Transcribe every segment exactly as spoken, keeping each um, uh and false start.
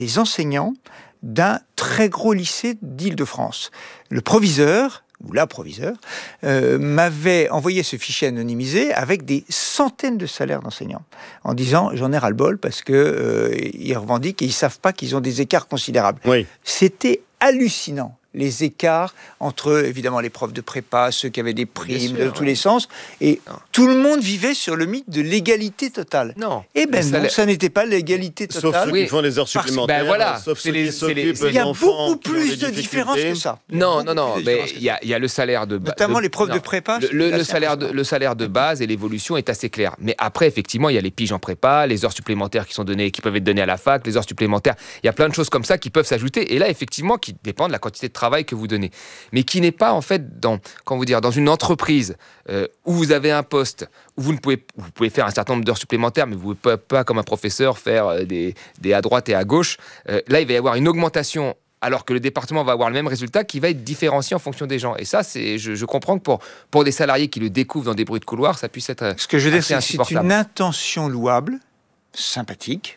les enseignants d'un très gros lycée d'Île-de-France. Le proviseur, ou la proviseure, euh, m'avait envoyé ce fichier anonymisé avec des centaines de salaires d'enseignants, en disant « j'en ai ras-le-bol » parce qu'ils euh, revendiquent et ils ne savent pas qu'ils ont des écarts considérables. Oui. C'était hallucinant, les écarts entre, évidemment, les profs de prépa, ceux qui avaient des primes sûr, de tous ouais. les sens, et non. tout le monde vivait sur le mythe de l'égalité totale. Non. Eh bien non, ça n'était pas l'égalité totale. Sauf ceux oui. qui font les heures supplémentaires, ben voilà. sauf ceux les, qui s'occupent Il y a beaucoup plus de différences que ça. Non, non, non, mais il y, y a le salaire de base. Notamment de, les profs non, de prépa. Le, le, le, salaire de, le salaire de base et l'évolution est assez clair. Mais après, effectivement, il y a les piges en prépa, les heures supplémentaires qui sont données, qui peuvent être données à la fac, les heures supplémentaires. Il y a plein de choses comme ça qui peuvent s'ajouter. Et là, effectivement, qui dépendent de la quantité de travail que vous donnez. Mais qui n'est pas en fait dans, comment vous dire, dans une entreprise euh, où vous avez un poste où vous ne pouvez, vous pouvez faire un certain nombre d'heures supplémentaires, mais vous ne pouvez pas, comme un professeur, faire des, des à droite et à gauche. Euh, là, il va y avoir une augmentation, alors que le département va avoir le même résultat, qui va être différencié en fonction des gens. Et ça, c'est, je, je comprends que pour, pour des salariés qui le découvrent dans des bruits de couloir, ça puisse être Ce que je veux dire, c'est que c'est une intention louable, sympathique,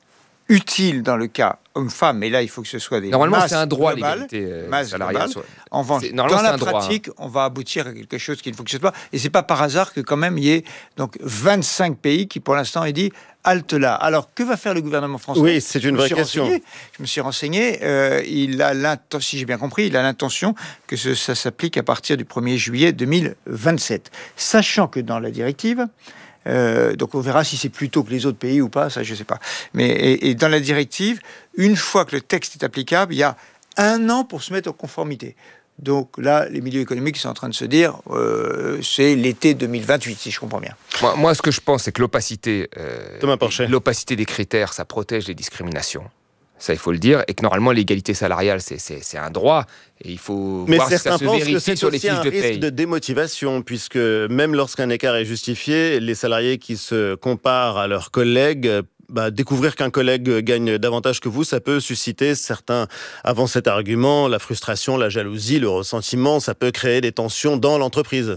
utile dans le cas homme-femme, mais là, il faut que ce soit des normalement, masses c'est un droit, globales, l'égalité euh, masses salariale. Globales. En revanche, dans la pratique, droit, hein. on va aboutir à quelque chose qui ne fonctionne pas. Et c'est pas par hasard que quand même il y ait donc vingt-cinq pays qui, pour l'instant, aient dit halte là. Alors, que va faire le gouvernement français ? Oui, c'est une vraie question. Renseigné, je me suis renseigné. Euh, il a l'intention, si j'ai bien compris, il a l'intention que ce, ça s'applique à partir du premier juillet deux mille vingt-sept, sachant que dans la directive. Euh, donc on verra si c'est plus tôt que les autres pays ou pas, ça je ne sais pas. Mais et, et dans la directive, une fois que le texte est applicable, il y a un an pour se mettre en conformité. Donc là, les milieux économiques sont en train de se dire, euh, c'est l'été deux mille vingt-huit, si je comprends bien. Moi, moi ce que je pense, c'est que l'opacité, euh, Thomas Porcher. l'opacité des critères, ça protège les discriminations. Ça, il faut le dire, et que normalement, l'égalité salariale, c'est, c'est, c'est un droit, et il faut Mais voir si ça se vérifie que c'est sur les aussi fiches un de risque paye. de démotivation, puisque même lorsqu'un écart est justifié, les salariés qui se comparent à leurs collègues, bah, découvrir qu'un collègue gagne davantage que vous, ça peut susciter, certains avancent cet argument, la frustration, la jalousie, le ressentiment, ça peut créer des tensions dans l'entreprise.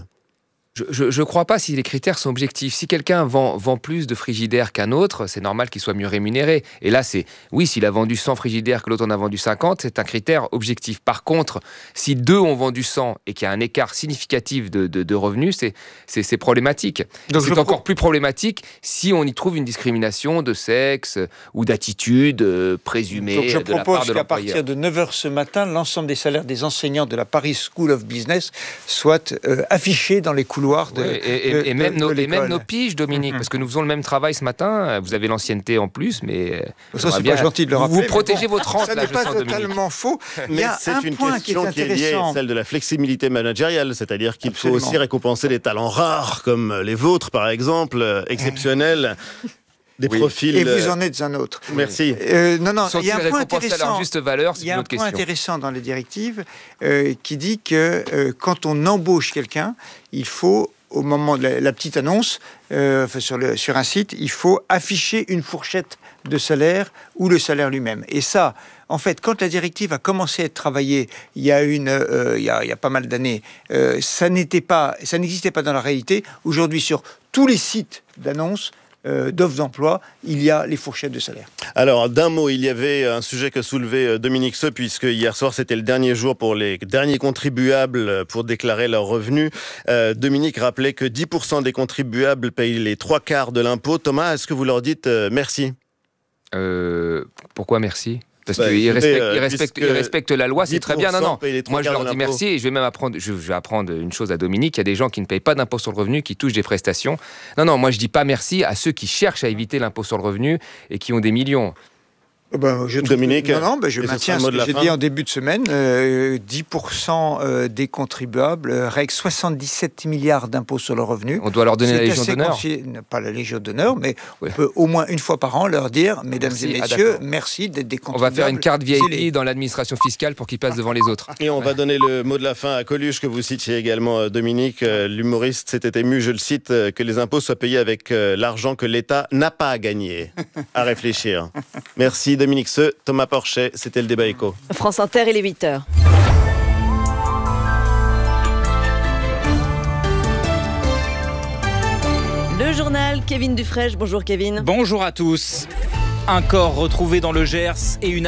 Je ne crois pas si les critères sont objectifs. Si quelqu'un vend, vend plus de frigidaires qu'un autre, c'est normal qu'il soit mieux rémunéré. Et là, c'est oui, s'il a vendu cent frigidaires que l'autre en a vendu cinquante, c'est un critère objectif. Par contre, si deux ont vendu cent et qu'il y a un écart significatif de, de, de revenus, c'est, c'est, c'est problématique. Donc c'est encore pro... plus problématique si on y trouve une discrimination de sexe ou d'attitude euh, présumée Donc je de la part de propose qu'à partir de neuf heures ce matin, l'ensemble des salaires des enseignants de la Paris School of Business soient euh, affichés dans les couloirs. De, oui, et, et, de, et, même de, nos, de et même nos piges, Dominique, mmh. parce que nous faisons le même travail ce matin. Vous avez l'ancienneté en plus, mais ça c'est bien, pas gentil de le rappeler. Vous protégez bon, votre rente. Ça là, n'est je pas sens, totalement faux. Mais il y a c'est un une point question qui est, qui est liée à celle de la flexibilité managériale, c'est-à-dire qu'il Absolument. faut aussi récompenser les talents rares, comme les vôtres par exemple, exceptionnels. Des oui. profils. Et vous en êtes un autre. Merci. Euh, non, non, il y a un point intéressant. À leur juste valeur, c'est il y a une un autre point question. intéressant dans les directives euh, qui dit que euh, quand on embauche quelqu'un, il faut, au moment de la, la petite annonce, euh, enfin, sur, le, sur un site, il faut afficher une fourchette de salaire ou le salaire lui-même. Et ça, en fait, quand la directive a commencé à être travaillée, il y a une, euh, il y a, il y a pas mal d'années, euh, ça n'était pas, ça n'existait pas dans la réalité. Aujourd'hui, sur tous les sites d'annonces, Euh, d'offres d'emploi, il y a les fourchettes de salaire. Alors, d'un mot, il y avait un sujet que soulevait Dominique Seux, puisque hier soir, c'était le dernier jour pour les derniers contribuables pour déclarer leurs revenus. Euh, Dominique rappelait que dix pour cent des contribuables payent les trois quarts de l'impôt. Thomas, est-ce que vous leur dites euh, merci ? euh, Pourquoi merci ? Parce bah, qu'ils respectent, euh, ils respectent, ils respectent la loi, c'est très bien. Non, non. Moi, je leur dis merci et je vais même apprendre, je vais apprendre une chose à Dominique. Il y a des gens qui ne payent pas d'impôt sur le revenu, qui touchent des prestations. Non, non, moi, je dis pas merci à ceux qui cherchent à éviter l'impôt sur le revenu et qui ont des millions. Ben, je Dominique, non, non, ben je maintiens ce que j'ai fin. dit en début de semaine. Euh, dix pour cent des contribuables règlent soixante-dix-sept milliards d'impôts sur le revenu. On doit leur donner C'est la Légion d'honneur. Consi... Pas la Légion d'honneur, mais oui. on peut au moins une fois par an leur dire, mesdames merci. et messieurs, ah, merci d'être des contribuables. On va faire une carte V I P dans l'administration fiscale pour qu'ils passent devant les autres. Et on va donner le mot de la fin à Coluche, que vous citiez également, Dominique. L'humoriste s'était ému, je le cite, que les impôts soient payés avec l'argent que l'État n'a pas gagné. À réfléchir. Merci Dominique Seux, Thomas Porcher, c'était le débat éco. France Inter, il est huit heures. Le journal, Kevin Dufresne. Bonjour Kevin. Bonjour à tous. Un corps retrouvé dans le Gers et une